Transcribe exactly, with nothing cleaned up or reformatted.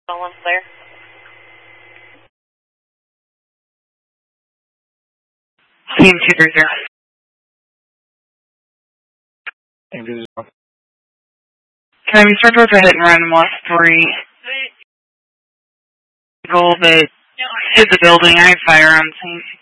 Someone's there. Team two three zero. Can I be scheduled to hit and run West three? Goal that hit the building. I have fire on scene.